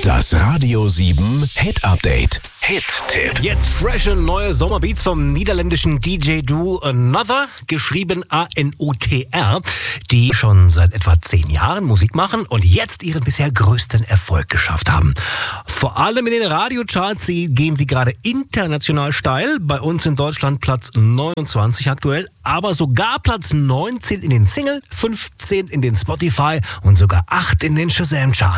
Das Radio 7 Hit Update. Hit-Tipp. Jetzt frische neue Sommerbeats vom niederländischen DJ-Duo Another, geschrieben A-N-O-T-R, die schon seit etwa 10 Jahren Musik machen und jetzt ihren bisher größten Erfolg geschafft haben. Vor allem in den Radiocharts gehen sie gerade international steil. Bei uns in Deutschland Platz 29 aktuell, aber sogar Platz 19 in den Single, 15 in den Spotify und sogar 8 in den Shazam-Charts.